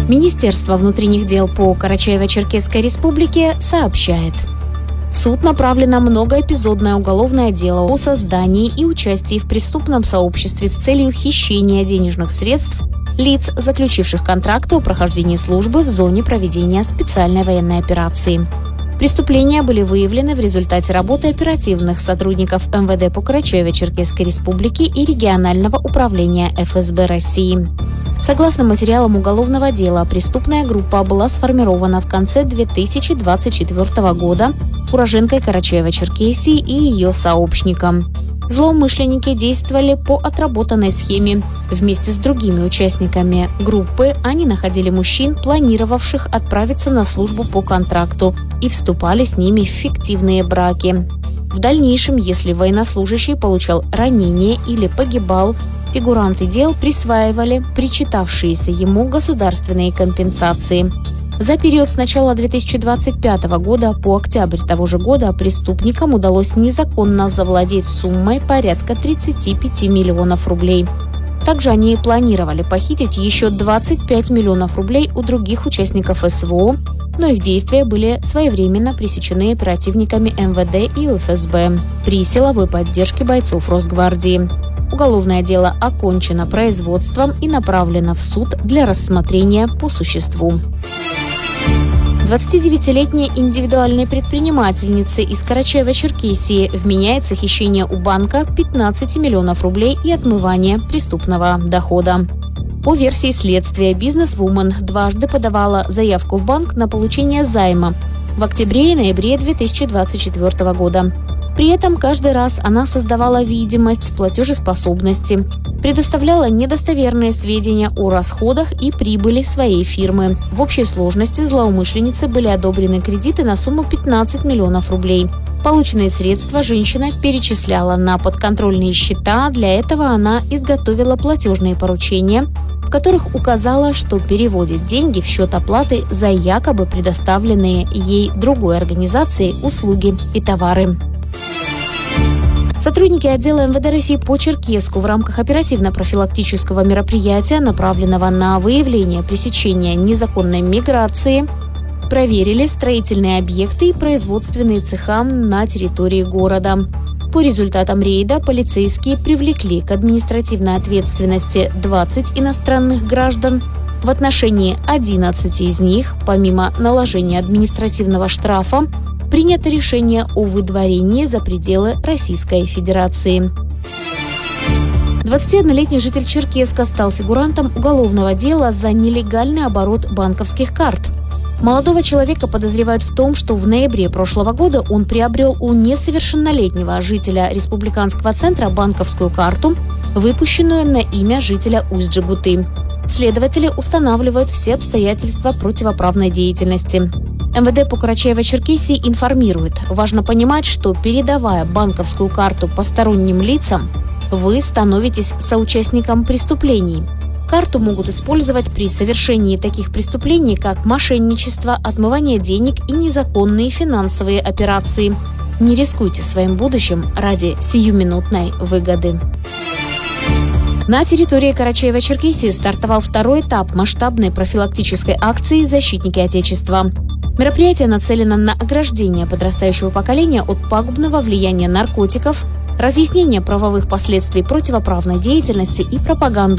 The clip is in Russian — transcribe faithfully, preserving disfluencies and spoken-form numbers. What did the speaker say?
Министерство внутренних дел по Карачаево-Черкесской республике сообщает. В суд направлено многоэпизодное уголовное дело о создании и участии в преступном сообществе с целью хищения денежных средств лиц, заключивших контракты о прохождении службы в зоне проведения специальной военной операции. Преступления были выявлены в результате работы оперативных сотрудников эм вэ дэ по Карачаево-Черкесской республике и регионального управления эф эс бэ России. Согласно материалам уголовного дела, преступная группа была сформирована в конце две тысячи двадцать четвёртого года уроженкой Карачаево-Черкесии и ее сообщником. Злоумышленники действовали по отработанной схеме. Вместе с другими участниками группы они находили мужчин, планировавших отправиться на службу по контракту, и вступали с ними в фиктивные браки. В дальнейшем, если военнослужащий получал ранение или погибал, фигуранты дел присваивали причитавшиеся ему государственные компенсации. За период с начала две тысячи двадцать пятого года по октябрь того же года преступникам удалось незаконно завладеть суммой порядка тридцати пяти миллионов рублей. Также они планировали похитить еще двадцать пять миллионов рублей у других участников эс вэ о, но их действия были своевременно пресечены оперативниками эм вэ дэ и эф эс бэ при силовой поддержке бойцов Росгвардии. Уголовное дело окончено производством и направлено в суд для рассмотрения по существу. двадцатидевятилетняя индивидуальная предпринимательница из Карачаево-Черкесии вменяется хищение у банка пятнадцати миллионов рублей и отмывание преступного дохода. По версии следствия, бизнес-вумен дважды подавала заявку в банк на получение займа в октябре и ноябре две тысячи двадцать четвёртого года. При этом каждый раз она создавала видимость платежеспособности, предоставляла недостоверные сведения о расходах и прибыли своей фирмы. В общей сложности злоумышленнице были одобрены кредиты на сумму пятнадцать миллионов рублей. Полученные средства женщина перечисляла на подконтрольные счета. Для этого она изготовила платежные поручения, в которых указала, что переводит деньги в счет оплаты за якобы предоставленные ей другой организацией услуги и товары. Сотрудники отдела эм вэ дэ России по Черкесску в рамках оперативно-профилактического мероприятия, направленного на выявление пресечения незаконной миграции, проверили строительные объекты и производственные цеха на территории города. По результатам рейда полицейские привлекли к административной ответственности двадцать иностранных граждан. В отношении одиннадцати из них, помимо наложения административного штрафа, принято решение о выдворении за пределы Российской Федерации. двадцатиоднолетний житель Черкесска стал фигурантом уголовного дела за нелегальный оборот банковских карт. Молодого человека подозревают в том, что в ноябре прошлого года он приобрел у несовершеннолетнего жителя республиканского центра банковскую карту, выпущенную на имя жителя Усть-Джегуты. Следователи устанавливают все обстоятельства противоправной деятельности. эм вэ дэ по Карачаево-Черкесии информирует: важно понимать, что, передавая банковскую карту посторонним лицам, вы становитесь соучастником преступлений. Карту могут использовать при совершении таких преступлений, как мошенничество, отмывание денег и незаконные финансовые операции. Не рискуйте своим будущим ради сиюминутной выгоды. На территории Карачаево-Черкесии стартовал второй этап масштабной профилактической акции «Защитники Отечества». Мероприятие нацелено на ограждение подрастающего поколения от пагубного влияния наркотиков, разъяснение правовых последствий противоправной деятельности и пропаганду